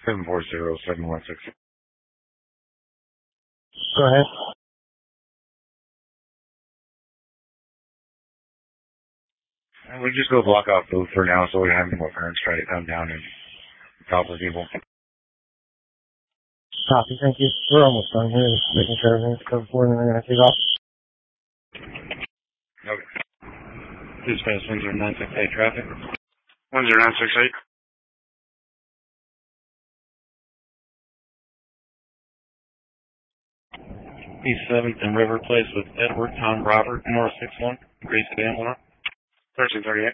740-716. Go ahead. We just go block off food for now so we don't have any more parents try to come down and talk with people. Copy, thank you. We're almost done here, just making sure everything's covered for, and then we're going to take off. Okay. Dispatch 10968 traffic. 10968. East 7th and River Place with Edward Tom Robert, North 61, Grace Sedan, 1338.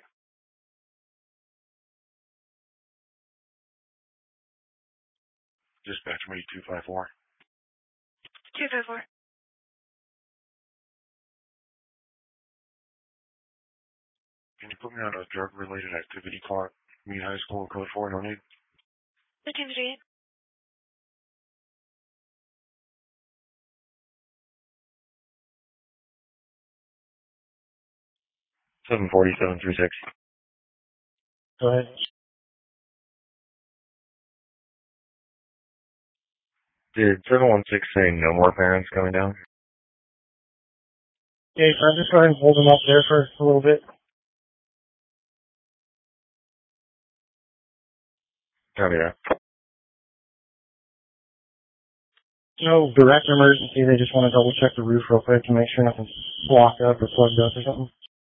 Dispatch 254. 254. Can you put me on a drug-related activity clock? Mean High School, code 4, no need. 1338. Seven 4736. Go ahead. Did 716 say no more parents coming down? Okay, so I'm just going to hold them up there for a little bit. Copy that. No direct emergency, they just want to double check the roof real quick to make sure nothing's blocked up or plugged up or something.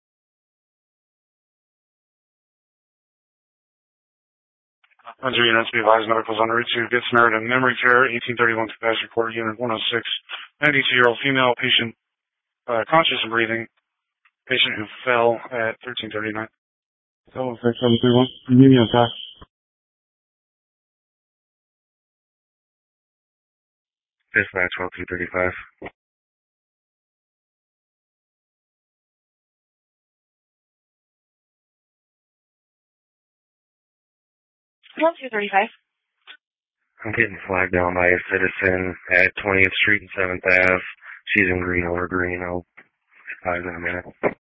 109 to be advised, medicals on route to Good Samaritan Memory Care, 1831 Capacity Report, Unit 106. 92-year-old female patient, conscious and breathing. Patient who fell at 1339. 76731. Medium attack. Dispatch 12235. One 235. I'm getting flagged down by a citizen at 20th Street and 7th Ave. She's in green or green. I'll advise in a minute.